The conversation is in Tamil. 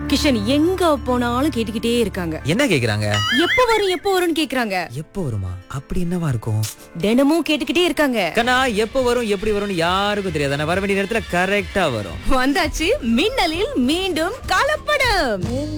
கிஷன் எங்க போனாலும் கேட்டுக்கிட்டே இருக்காங்க. என்ன கேக்குறாங்க? எப்ப வரும்னு கேக்குறாங்க. எப்போ வருமா? அப்படி என்னவா இருக்கும்? தினமும் கேட்டுக்கிட்டே இருக்காங்க. கண்ணா, எப்போ வரும் எப்படி வரும்னு யாருக்கும் தெரியாது. ஆனா வர வேண்டிய நேரத்துல கரெக்டா வரும். வந்தாச்சு மின்னலில் மீண்டும் கலப்படம்.